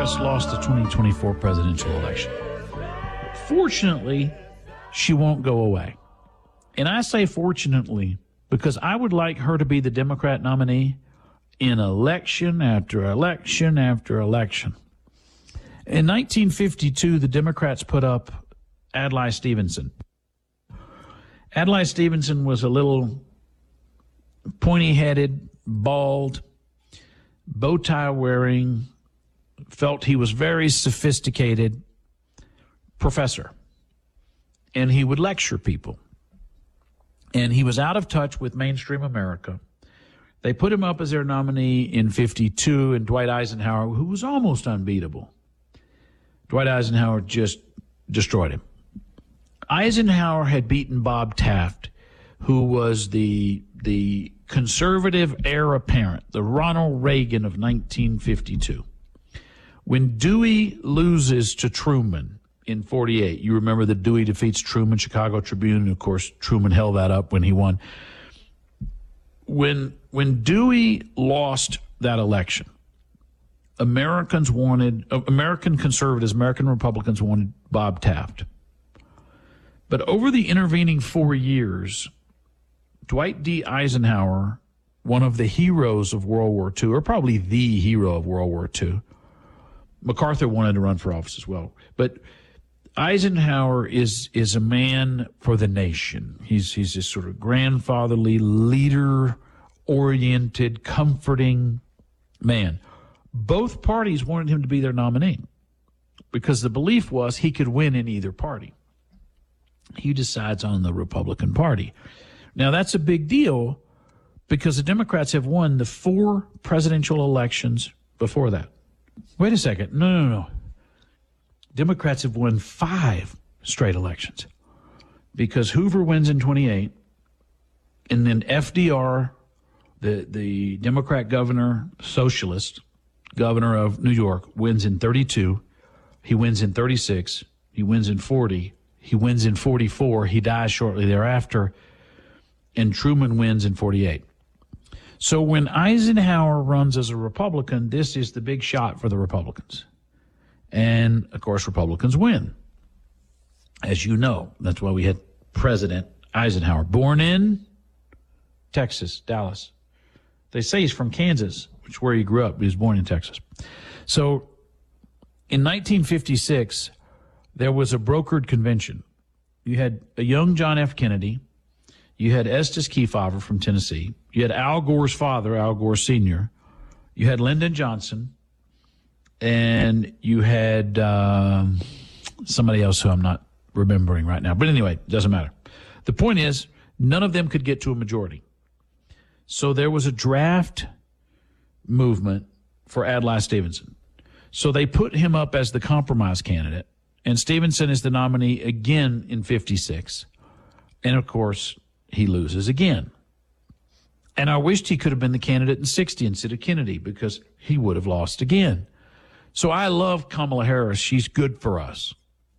Harris lost the 2024 presidential election. Fortunately, she won't go away. And I say fortunately because I would like her to be the Democrat nominee in election after election after election. In 1952, the Democrats put up Adlai Stevenson. Adlai Stevenson was a little pointy-headed, bald, bow tie wearing, felt he was very sophisticated professor. And he would lecture people. And he was out of touch with mainstream America. They put him up as their nominee in 52, and Dwight Eisenhower, who was almost unbeatable. Dwight Eisenhower just destroyed him. Eisenhower had beaten Bob Taft, who was the conservative heir apparent, the Ronald Reagan of 1952. When Dewey loses to Truman in 48, you remember that Dewey defeats Truman, Chicago Tribune, and of course Truman held that up when he won. When Dewey lost that election, American conservatives, American Republicans wanted Bob Taft. But over the intervening 4 years, Dwight D. Eisenhower, one of the heroes of World War II, or probably the hero of World War II, MacArthur wanted to run for office as well, but Eisenhower is a man for the nation. He's this sort of grandfatherly, leader-oriented, comforting man. Both parties wanted him to be their nominee because the belief was he could win in either party. He decides on the Republican Party. Now, that's a big deal because the Democrats have won the 4 presidential elections before that. Wait a second. No. Democrats have won 5 straight elections because Hoover wins in 28, and then FDR, the Democrat governor, socialist governor of New York, wins in 32. He wins in 36. He wins in 40. He wins in 44. He dies shortly thereafter. And Truman wins in 48. So when Eisenhower runs as a Republican, this is the big shot for the Republicans. And, of course, Republicans win. As you know, that's why we had President Eisenhower, born in Texas, Dallas. They say he's from Kansas, which is where he grew up, but he was born in Texas. So in 1956, there was a brokered convention. You had a young John F. Kennedy. You had Estes Kefauver from Tennessee. You had Al Gore's father, Al Gore Sr. You had Lyndon Johnson. And you had somebody else who I'm not remembering right now. But anyway, it doesn't matter. The point is, none of them could get to a majority. So there was a draft movement for Adlai Stevenson. So they put him up as the compromise candidate. And Stevenson is the nominee again in 56. And, of course, he loses again. And I wished he could have been the candidate in 60 instead of Kennedy because he would have lost again. So I love Kamala Harris. She's good for us.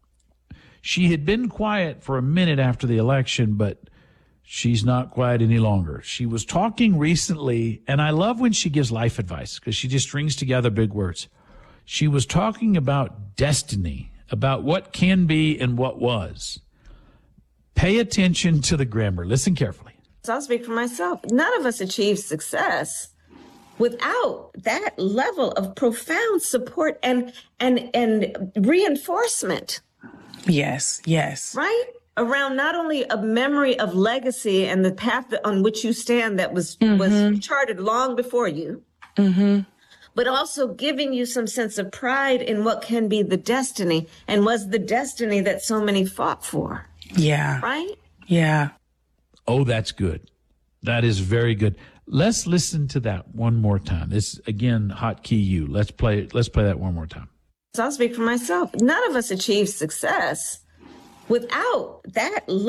She had been quiet for a minute after the election, but she's not quiet any longer. She was talking recently, and I love when she gives life advice because she just strings together big words. She was talking about destiny, about what can be and what was. Pay attention to the grammar. Listen carefully. So I'll speak for myself. None of us achieve success without that level of profound support and reinforcement. Yes. Right? Around not only a memory of legacy and the path on which you stand that was charted long before you, but also giving you some sense of pride in what can be the destiny and was the destiny that so many fought for. Yeah. Right? Yeah. Oh, that's good. That is very good. Let's listen to that one more time. This, again, Hotkey U. Let's play that one more time. So I'll speak for myself. None of us achieve success without that